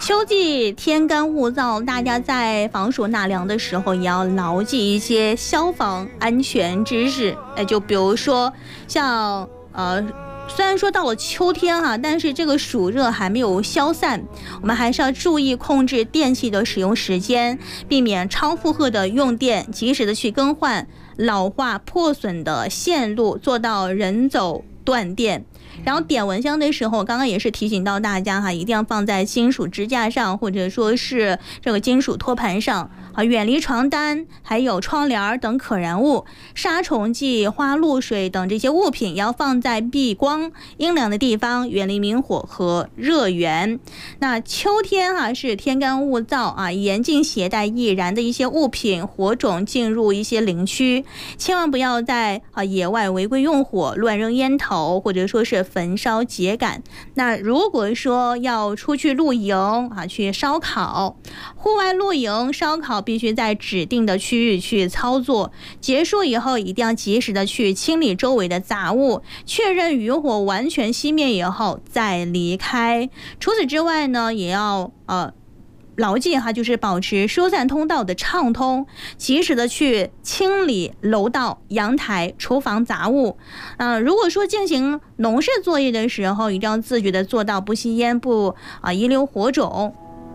秋季天干物燥，大家在防暑纳凉的时候，也要牢记一些消防安全知识。就比如说像虽然说到了秋天但是这个暑热还没有消散，我们还是要注意控制电器的使用时间，避免超负荷的用电，及时的去更换老化破损的线路，做到人走断电。然后点蚊香的时候，刚刚也是提醒到大家一定要放在金属支架上，或者说是这个金属托盘上远离床单还有窗帘等可燃物，杀虫剂、花露水等这些物品要放在避光阴凉的地方，远离明火和热源。那秋天是天干物燥严禁携带易燃的一些物品、火种进入一些林区，千万不要在野外违规用火、乱扔烟头，或者说是焚烧秸秆。那如果说要出去露营去烧烤，户外露营烧烤必须在指定的区域去操作，结束以后一定要及时的去清理周围的杂物，确认余火完全熄灭以后再离开。除此之外呢，也要牢记就是保持疏散通道的畅通，及时的去清理楼道、阳台、厨房杂物。如果说进行农事作业的时候，一定要自觉的做到不吸烟、不遗留火种。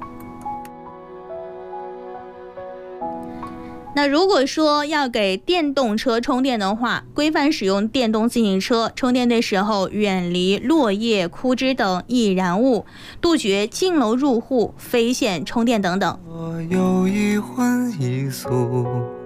那如果说要给电动车充电的话，规范使用电动自行车，充电的时候远离落叶、枯枝等易燃物，杜绝进楼入户、非线充电等等。 我有一荤一素